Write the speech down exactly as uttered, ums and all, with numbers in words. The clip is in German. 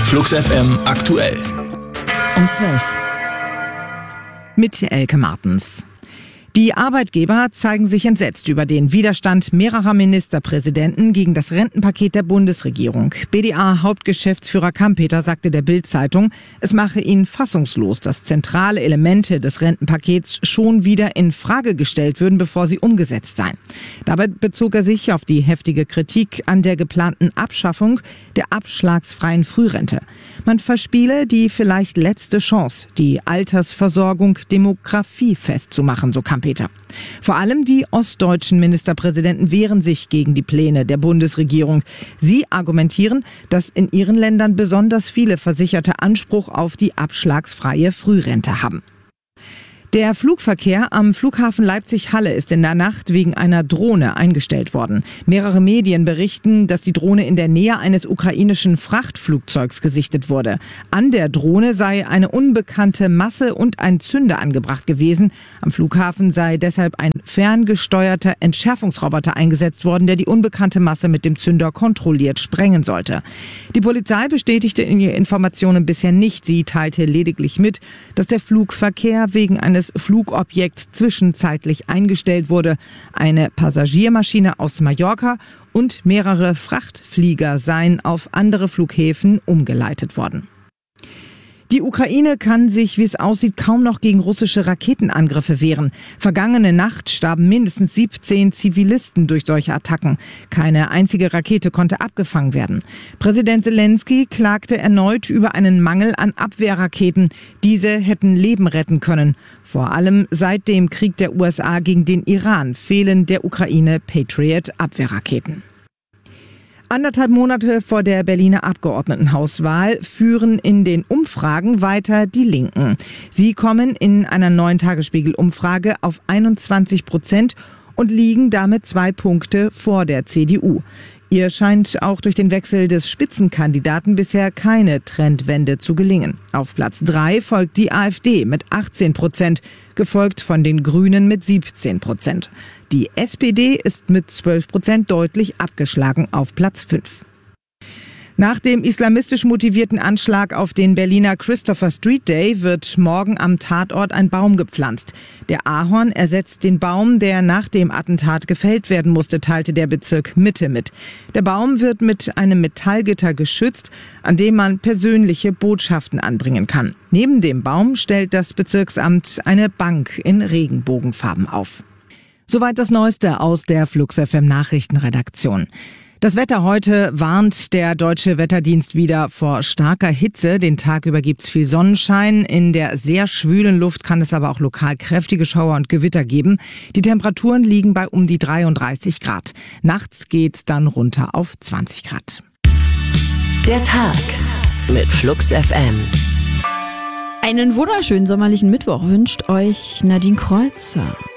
Flux F M aktuell. Um zwölf. Mit Elke Martens. Die Arbeitgeber zeigen sich entsetzt über den Widerstand mehrerer Ministerpräsidenten gegen das Rentenpaket der Bundesregierung. B D A-Hauptgeschäftsführer Kampeter sagte der Bild-Zeitung, es mache ihn fassungslos, dass zentrale Elemente des Rentenpakets schon wieder in Frage gestellt würden, bevor sie umgesetzt seien. Dabei bezog er sich auf die heftige Kritik an der geplanten Abschaffung der abschlagsfreien Frührente. Man verspiele die vielleicht letzte Chance, die Altersversorgung demografiefest zu machen, so Kampeter. Vor allem die ostdeutschen Ministerpräsidenten wehren sich gegen die Pläne der Bundesregierung. Sie argumentieren, dass in ihren Ländern besonders viele Versicherte Anspruch auf die abschlagsfreie Frührente haben. Der Flugverkehr am Flughafen Leipzig-Halle ist in der Nacht wegen einer Drohne eingestellt worden. Mehrere Medien berichten, dass die Drohne in der Nähe eines ukrainischen Frachtflugzeugs gesichtet wurde. An der Drohne sei eine unbekannte Masse und ein Zünder angebracht gewesen. Am Flughafen sei deshalb ein ferngesteuerter Entschärfungsroboter eingesetzt worden, der die unbekannte Masse mit dem Zünder kontrolliert sprengen sollte. Die Polizei bestätigte in ihren Informationen bisher nicht. Sie teilte lediglich mit, dass der Flugverkehr wegen eines Flugobjekts zwischenzeitlich eingestellt wurde. Eine Passagiermaschine aus Mallorca und mehrere Frachtflieger seien auf andere Flughäfen umgeleitet worden. Die Ukraine kann sich, wie es aussieht, kaum noch gegen russische Raketenangriffe wehren. Vergangene Nacht starben mindestens siebzehn Zivilisten durch solche Attacken. Keine einzige Rakete konnte abgefangen werden. Präsident Zelensky klagte erneut über einen Mangel an Abwehrraketen. Diese hätten Leben retten können. Vor allem seit dem Krieg der U S A gegen den Iran fehlen der Ukraine Patriot-Abwehrraketen. Anderthalb Monate vor der Berliner Abgeordnetenhauswahl führen in den Umfragen weiter die Linken. Sie kommen in einer neuen Tagesspiegel-Umfrage auf einundzwanzig Prozent und liegen damit zwei Punkte vor der C D U. Ihr scheint auch durch den Wechsel des Spitzenkandidaten bisher keine Trendwende zu gelingen. Auf Platz drei folgt die AfD mit achtzehn Prozent, gefolgt von den Grünen mit siebzehn Prozent. Die S P D ist mit zwölf Prozent deutlich abgeschlagen auf Platz fünf. Nach dem islamistisch motivierten Anschlag auf den Berliner Christopher Street Day wird morgen am Tatort ein Baum gepflanzt. Der Ahorn ersetzt den Baum, der nach dem Attentat gefällt werden musste, teilte der Bezirk Mitte mit. Der Baum wird mit einem Metallgitter geschützt, an dem man persönliche Botschaften anbringen kann. Neben dem Baum stellt das Bezirksamt eine Bank in Regenbogenfarben auf. Soweit das Neueste aus der Flux F M Nachrichtenredaktion. Das Wetter heute warnt der Deutsche Wetterdienst wieder vor starker Hitze. Den Tag über gibt's viel Sonnenschein. In der sehr schwülen Luft kann es aber auch lokal kräftige Schauer und Gewitter geben. Die Temperaturen liegen bei um die dreiunddreißig Grad. Nachts geht's dann runter auf zwanzig Grad. Der Tag mit Flux F M. Einen wunderschönen sommerlichen Mittwoch wünscht euch Nadine Kreuzer.